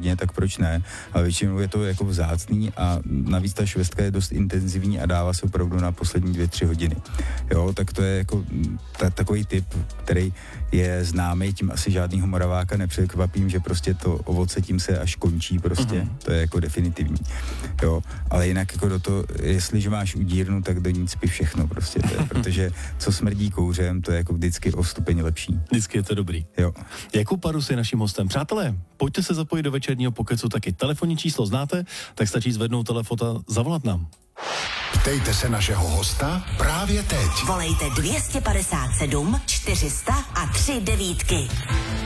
hodně, tak proč ne, ale většinou je to jako vzácný a navíc ta švestka je dost intenzivní a dává se opravdu na poslední 2-3 hodiny. Jo, tak to je jako takový typ, který je známý, tím asi žádnýho Moraváka nepřekvapím, že prostě to ovoce tím se až končí prostě, to je jako definitivní. Jo, ale jinak jako do toho, jestliže máš udírnu, tak do ní cpi všechno prostě, protože co smrdí kouřem, to je jako vždycky o stupeň lepší. Vždycky je to dobrý. Jo. Jakub Parus je naším hostem. Přátelé, pojďte se zapojit do večerního pokecu taky. Telefonní číslo znáte, tak stačí zvednout telefon a zavolat nám. Ptejte se našeho hosta právě teď. Volejte 257 400 a 3 devítky.